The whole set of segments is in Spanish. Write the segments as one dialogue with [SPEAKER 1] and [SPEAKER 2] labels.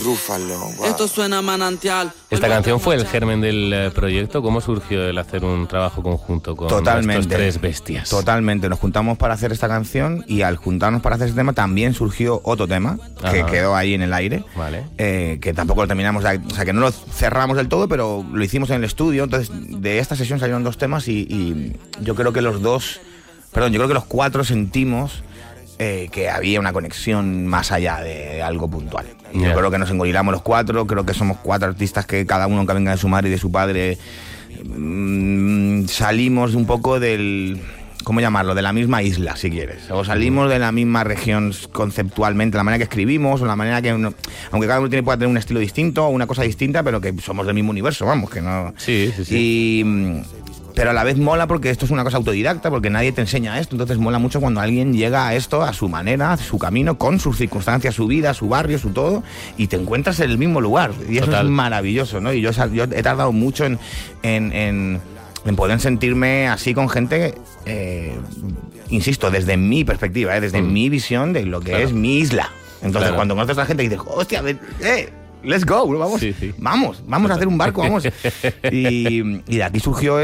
[SPEAKER 1] Rúfalo. Wow.
[SPEAKER 2] Esto suena a manantial.
[SPEAKER 3] Esta canción fue el germen del proyecto. ¿Cómo surgió el hacer un trabajo conjunto con estos tres bestias?
[SPEAKER 4] Totalmente. Nos juntamos para hacer esta canción y al juntarnos para hacer este tema también surgió otro tema que quedó ahí en el aire.
[SPEAKER 3] Vale.
[SPEAKER 4] Que tampoco lo terminamos, o sea, que no lo cerramos del todo, pero lo hicimos en el estudio. Entonces, de esta sesión salieron dos temas y yo creo que los cuatro sentimos que había una conexión más allá de algo puntual. Yo creo que nos engorilamos los cuatro, creo que somos cuatro artistas que cada uno que venga de su madre y de su padre salimos un poco del... ¿Cómo llamarlo? De la misma isla, si quieres. O salimos de la misma región conceptualmente, la manera que escribimos, o la manera que aunque cada uno pueda tener un estilo distinto o una cosa distinta, pero que somos del mismo universo, vamos, que no...
[SPEAKER 3] Sí.
[SPEAKER 4] Pero a la vez mola porque esto es una cosa autodidacta, porque nadie te enseña esto, entonces mola mucho cuando alguien llega a esto a su manera, a su camino, con sus circunstancias, su vida, su barrio, su todo, y te encuentras en el mismo lugar. Y eso es maravilloso, ¿no? Y yo he tardado mucho en poder sentirme así con gente, insisto, desde mi perspectiva, desde mi visión de lo que es mi isla. Entonces, cuando conoces a la gente y dices, hostia, let's go, vamos, vamos a hacer un barco, vamos. Y de aquí surgió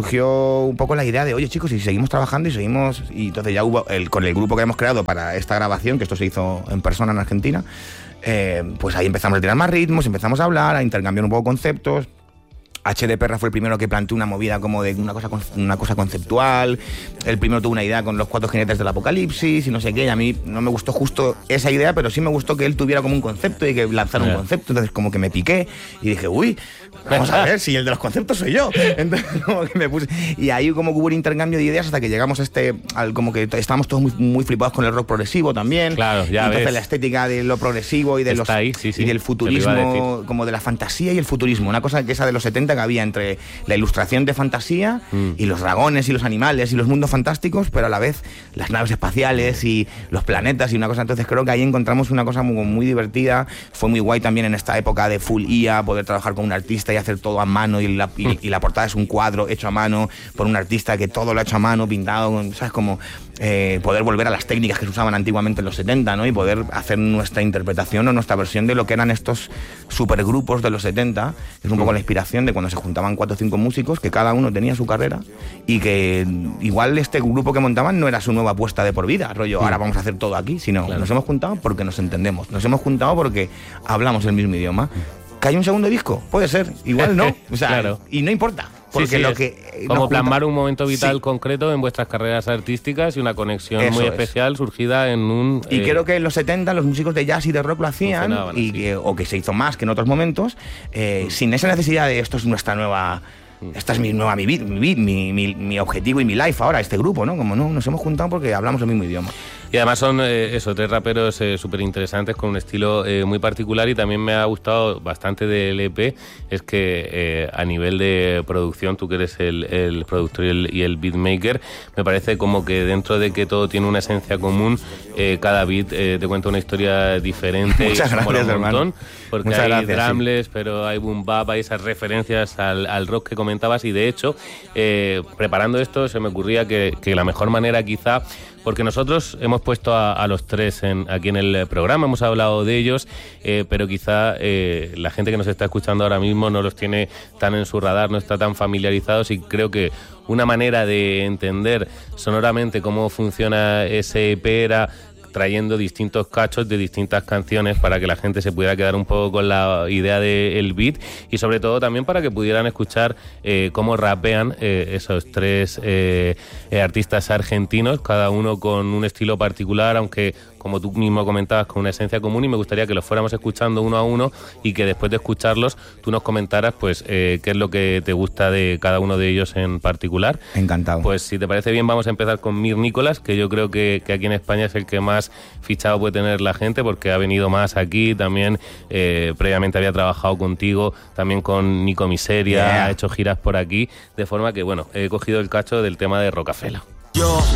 [SPEAKER 4] un poco la idea de, oye chicos, si seguimos trabajando y entonces ya hubo, con el grupo que hemos creado para esta grabación, que esto se hizo en persona en Argentina, pues ahí empezamos a tirar más ritmos, empezamos a hablar, a intercambiar un poco conceptos. HD Perra fue el primero que planteó una movida como de una cosa conceptual. El primero tuvo una idea con los 4 jinetes del apocalipsis y no sé qué. Y a mí no me gustó justo esa idea, pero sí me gustó que él tuviera como un concepto y que lanzara un concepto. Entonces como que me piqué y dije, uy, vamos a ver si el de los conceptos soy yo. Entonces como que me puse... Y ahí como que hubo un intercambio de ideas hasta que llegamos como que estábamos todos muy, muy flipados con el rock progresivo también.
[SPEAKER 3] Claro, ya
[SPEAKER 4] entonces
[SPEAKER 3] ves.
[SPEAKER 4] La estética de lo progresivo y de y del futurismo, como de la fantasía y el futurismo. Una cosa que esa de los 70 que había entre la ilustración de fantasía y los dragones y los animales y los mundos fantásticos, pero a la vez las naves espaciales y los planetas y una cosa. Entonces creo que ahí encontramos una cosa muy, muy divertida. Fue muy guay también en esta época de full IA poder trabajar con un artista y hacer todo a mano y la portada es un cuadro hecho a mano por un artista que todo lo ha hecho a mano, pintado, ¿sabes? Como poder volver a las técnicas que se usaban antiguamente en los 70, ¿no? Y poder hacer nuestra interpretación o nuestra versión de lo que eran estos supergrupos de los 70, que es un poco la inspiración de cuando se juntaban 4 o 5 músicos, que cada uno tenía su carrera y que igual este grupo que montaban no era su nueva apuesta de por vida, rollo, ahora vamos a hacer todo aquí, sino nos hemos juntado porque nos entendemos, nos hemos juntado porque hablamos el mismo idioma. ¿Que hay un segundo disco? Puede ser, igual no, o sea, y no importa. Porque lo que
[SPEAKER 3] como plasmar un momento vital concreto en vuestras carreras artísticas y una conexión muy especial surgida en un...
[SPEAKER 4] Y creo que en los 70 los músicos de jazz y de rock lo hacían, o que se hizo más que en otros momentos, sin esa necesidad de esto es nuestra nueva... Esta es mi mi objetivo y mi life ahora, este grupo, ¿no? Como no, nos hemos juntado porque hablamos el mismo idioma.
[SPEAKER 3] Y además son 3 raperos súper interesantes con un estilo muy particular, y también me ha gustado bastante del EP es que a nivel de producción, tú que eres el productor y el beatmaker, me parece como que dentro de que todo tiene una esencia común, cada beat te cuenta una historia diferente.
[SPEAKER 4] Muchas gracias,
[SPEAKER 3] hermano. Porque
[SPEAKER 4] muchas
[SPEAKER 3] hay
[SPEAKER 4] gracias,
[SPEAKER 3] drumless, pero hay boom bap, hay esas referencias al rock que comentabas, y de hecho, preparando esto se me ocurría que la mejor manera quizá, porque nosotros hemos puesto a los 3 aquí en el programa, hemos hablado de ellos, pero quizá la gente que nos está escuchando ahora mismo no los tiene tan en su radar, no está tan familiarizados, y creo que una manera de entender sonoramente cómo funciona ese EP era trayendo distintos cachos de distintas canciones para que la gente se pudiera quedar un poco con la idea del beat, y sobre todo también para que pudieran escuchar cómo rapean esos 3 artistas argentinos, cada uno con un estilo particular, aunque como tú mismo comentabas, con una esencia común, y me gustaría que los fuéramos escuchando uno a uno y que después de escucharlos tú nos comentaras pues qué es lo que te gusta de cada uno de ellos en particular.
[SPEAKER 4] Encantado.
[SPEAKER 3] Pues si te parece bien, vamos a empezar con Mir Nicolás, que yo creo que aquí en España es el que más fichado puede tener la gente, porque ha venido más aquí, también previamente había trabajado contigo, también con Nico Miseria, ha hecho giras por aquí, de forma que bueno, he cogido el cacho del tema de Rocafela.
[SPEAKER 1] Yo